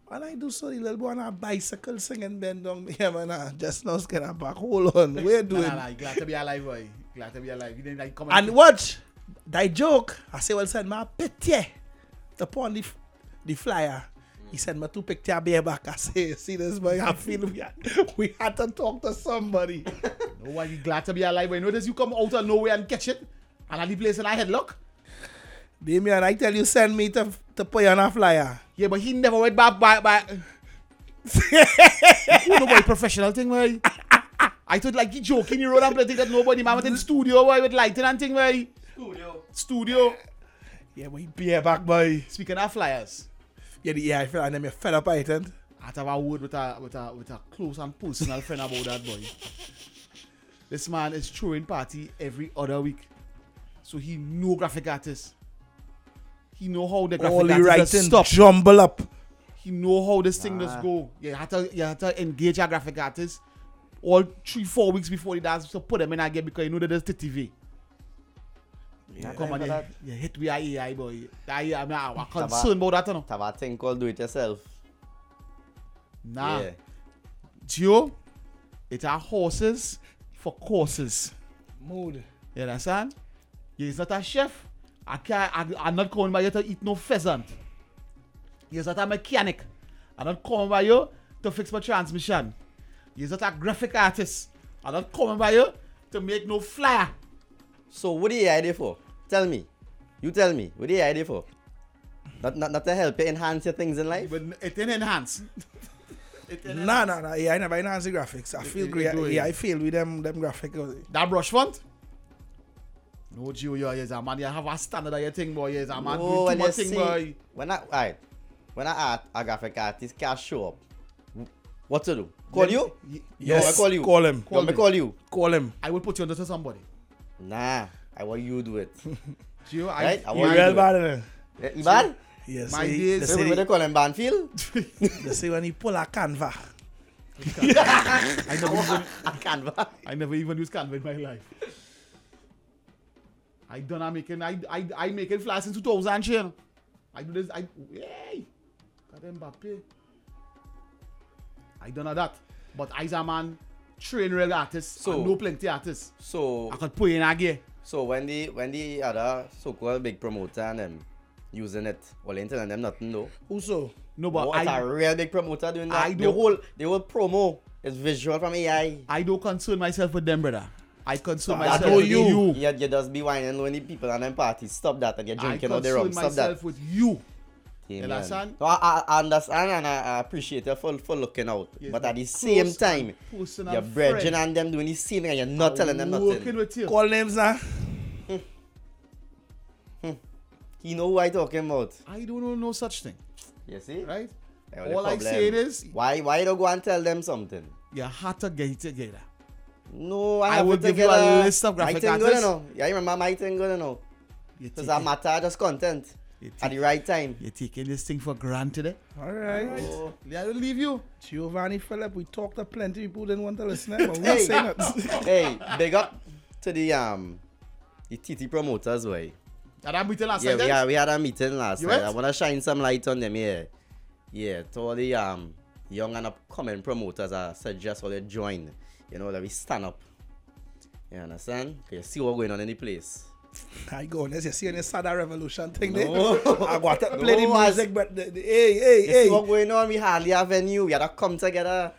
And I do so, the little boy on a bicycle singing bend down here, man. Just now scared back. Hold on. What you doing? Nah, glad to be alive, boy. Glad to be alive. You didn't like come And watch, that joke, I say, well, send my picture to put on the flyer. He sent me 2 pictures bareback. I say, see this boy, I feel we had to talk to somebody. No, why you glad to be alive, boy. Notice you come out of nowhere and catch it. And at the place in I headlock. Damian, I tell you, send me to put you on a flyer. Yeah, but he never went back by. Nobody professional thing, boy. I thought like he joking, you wrote and playing that nobody man went in studio, boy, with lighting and thing, boy. Studio. Yeah, but he bareback, boy. Speaking of flyers. Yeah, I feel like I'm fed up by it, and I have a word with a close and personal friend about that, boy. This man is throwing party every other week. So he know graphic artists. He know how the graphic all the artists writing stop. jumble up. He know how this thing does go. You have to engage a graphic artist all 3-4 weeks before he does, so put them in again because you know that there's the TV. Yeah, Come on, that. you hit with AI, boy. I'm concerned about that, you know. Have a thing called do it yourself. Nah. Yeah. Gio, it are horses for courses. Mood. You understand? He's not a chef. I'm not coming by you to eat no pheasant. He's not a mechanic. I'm not coming by you to fix my transmission. He's not a graphic artist. I'm not coming by you to make no flyer. So what are you idea for? Tell me. You tell me. What are you idea for? Not to help you enhance your things in life? But it didn't enhance. Nah. Yeah, I never enhance the graphics. I feel great. Yeah, I feel with them graphics. That brush font? No, Gio, you're a man. You have a standard of your thing, boy. You're a man. Oh, Do too much thing, boy. When a graphic artist can't show up, what to do? Call you? Yes, No, I call you. Call him. You want me call you? Call him. I will put you under to somebody. Nah, I want you do it. Gio, Right? I You want real you bad, do innit? it. Iban? Yes. My They days- What they call him Banfield? say when he pull a canva. A Canva. I never even used Canva in my life. I done I making flyers in 2000, chill. I do this. Yay! Got Mbappe. I done that. But I's a man, train real artists. So- So no plenty artists. So I could put in a gear. when the other so-called big promoter and them using it, well, ain't telling them nothing though. Also, No, but What a real big promoter doing that? I The don't- whole promo is visual from AI. I don't concern myself with them, brother. I concern That myself know with you. you. You just be whining when the people and them parties. Stop that and you're I drinking out the rum. concern Stop that. myself with you. Yeah, You man. understand? No, I understand and I appreciate you for looking out. Yes, but but at the same close time, and personal you're bridging friend. and them doing the same thing and you're not telling them Working nothing. with you. call names now. You know who I talking about. I don't know no such thing, You see? right? Yeah, well, the All I'm problem- saying is, Why you don't go and tell them something? you have to get it together. No, I have will it give you a together. list of graphic my thing artists. Good, you know. Yeah, I remember my thing good, you know. You It's a matter just content at the right time. You're taking this thing for granted, eh? All right. Oh. Yeah, I will leave you. Giovanni Philip, we talked to plenty people didn't want to listen, but we Hey. not saying that. Hey, big up to the TT promoters, way. And I'm meeting last Yeah, night. we had a meeting last You night. went? I wanna shine some light on them here. Yeah, to all the young and upcoming promoters, I suggest all they join. You know that we stand up. You understand? You see what's going on in the place. I go on, you see on the Sada Revolution thing there. No. I got to play the No, music, but hey, You see what's going on? We hardly have venue. We gotta come together.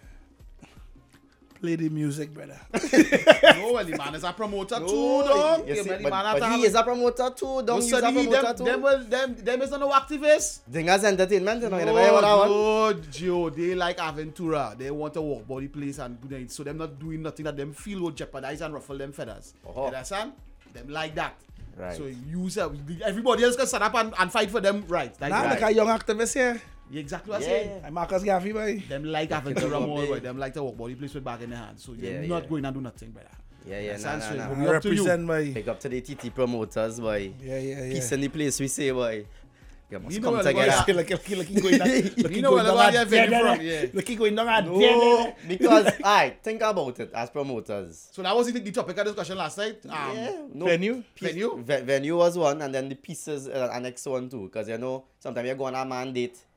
play the music, brother. No, well, the man is a promoter too, dog. you Yeah, see, man, the man but have he to is a promoter too. have- Don't No, use sir, a promoter too. them is no activists. Dingas entertainment, you know. You never hear what I want. No, Joe, they like Aventura. They want to walk body place and do that. So them not doing nothing that them feel will jeopardize and ruffle them feathers. Uh-huh. You understand? Them like that. Right. So use everybody else can stand up and fight for them right. Like Nah, that. like a young activist here. Exactly what I'm Yeah. saying. I'm Marcus Gaffey, boy. Them like Aventura more, Yeah. boy. Them like to walk body place with bag in their hand. So you're Yeah, not yeah. going to do nothing, brother. Yeah, Understand? So nah. it will I be up to you. represent, boy. Pick up to the TT promoters, boy. Yeah. Peace in the place, we say, boy. You must You know come what the boy together. is- Look, he going down. Look, he You know going where the down boy a is very dead from, end. yeah. Look, he going down a dead No, end. because, alright, think about it as promoters. So that was the topic of discussion last night. Yeah, no. Venue? Venue? Venue was one, and then the pieces, next one too. Because, you know, sometimes you go on a mandate,